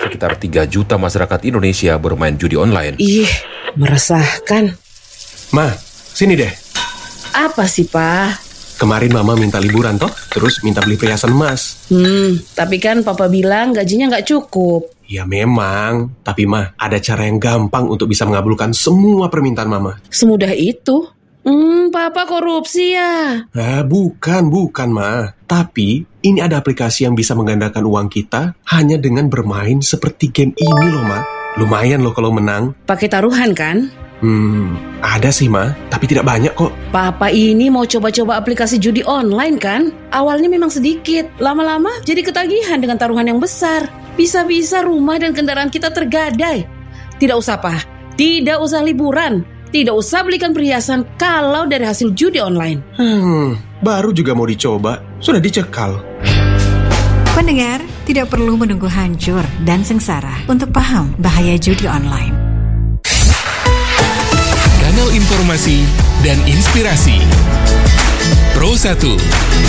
sekitar 3 juta masyarakat Indonesia bermain judi online. Ih, meresahkan. Ma, sini deh. Apa sih, Pak? Kemarin Mama minta liburan toh, terus minta beli perhiasan emas. Tapi kan Papa bilang gajinya nggak cukup. Ya memang, tapi Ma, ada cara yang gampang untuk bisa mengabulkan semua permintaan Mama. Semudah itu? Papa korupsi ya? Bukan Ma. Tapi ini ada aplikasi yang bisa menggandakan uang kita hanya dengan bermain seperti game ini loh Ma. Lumayan loh kalau menang. Pakai taruhan kan? Ada sih Ma, tapi tidak banyak kok. Papa ini mau coba-coba aplikasi judi online kan? Awalnya memang sedikit, lama-lama jadi ketagihan dengan taruhan yang besar. Bisa-bisa rumah dan kendaraan kita tergadai. Tidak usah Pak, tidak usah liburan, tidak usah belikan perhiasan kalau dari hasil judi online. Baru juga mau dicoba, sudah dicekal. Pendengar, tidak perlu menunggu hancur dan sengsara untuk paham bahaya judi online. Kanal informasi dan inspirasi Pro 1